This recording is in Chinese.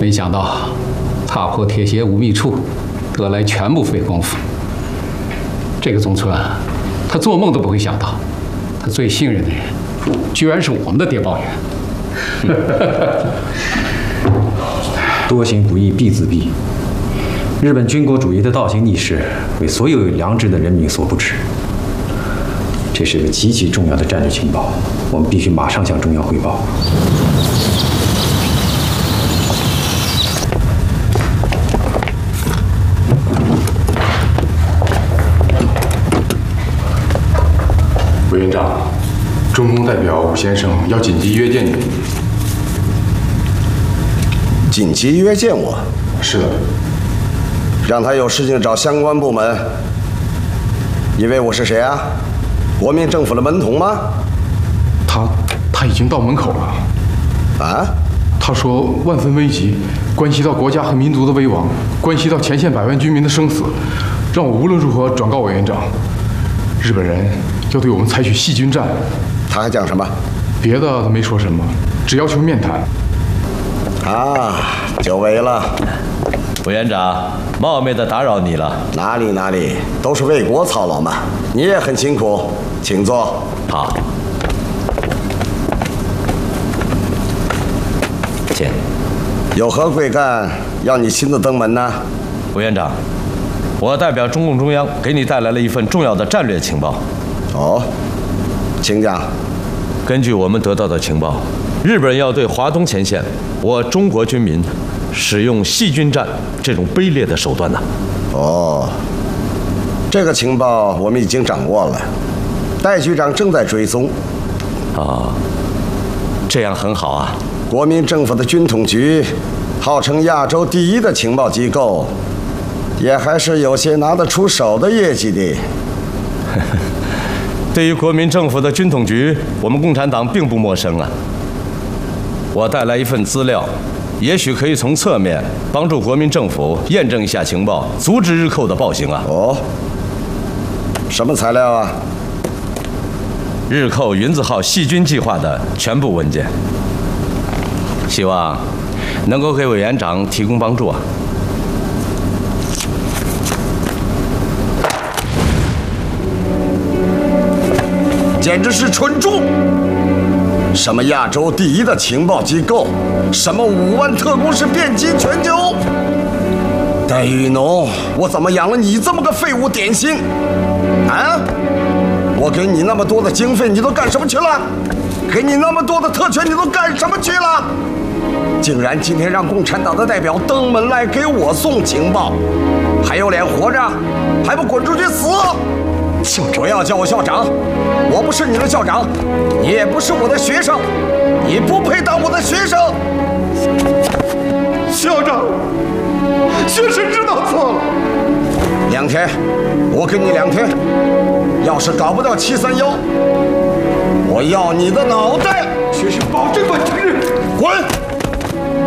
没想到踏破铁鞋无觅处，得来全不费工夫。这个宗村，他做梦都不会想到，他最信任的人，居然是我们的谍报员。 多行不义必自毙。日本军国主义的倒行逆施，为所有有良知的人民所不齿。这是个极其重要的战略情报，我们必须马上向中央汇报。 委员长，中共代表武先生要紧急约见您。 紧急约见我？ 是的。 让他有事情找相关部门。以为我是谁啊？国民政府的门童吗？ 他已经到门口了。 啊？ 他说万分危急，关系到国家和民族的危亡，关系到前线百万军民的生死，让我无论如何转告委员长，日本人要对我们采取细菌战。 他还讲什么？ 别的他没说什么，只要求面谈。 啊，久违了。 委员长，冒昧的打扰你了。 哪里，都是为国操劳嘛。你也很辛苦，请坐。 好，请。 有何贵干，要你亲自登门呢？ 委员长，我代表中共中央给你带来了一份重要的战略情报。 哦，请讲。 根据我们得到的情报，日本人要对华东前线我中国军民使用细菌战这种卑劣的手段呢。 哦，这个情报我们已经掌握了，戴局长正在追踪。 啊，这样很好啊。 国民政府的军统局，号称亚洲第一的情报机构，也还是有些拿得出手的业绩的。 对于国民政府的军统局，我们共产党并不陌生啊。我带来一份资料，也许可以从侧面帮助国民政府验证一下情报，阻止日寇的暴行啊。 哦，什么材料啊？ 日寇云字号细菌计划的全部文件，希望能够给委员长提供帮助啊。 简直是蠢猪！什么亚洲第一的情报机构，什么5万特工是遍及全球。戴雨农，我怎么养了你这么个废物点心？啊！我给你那么多的经费，你都干什么去了？给你那么多的特权，你都干什么去了？竟然今天让共产党的代表登门来给我送情报，还有脸活着？还不滚出去死！不要叫我校长，我不是你的校长，你也不是我的学生，你不配当我的学生。校长，学生知道错了。2天，我给你2天，要是搞不到731，我要你的脑袋。学生保证完成。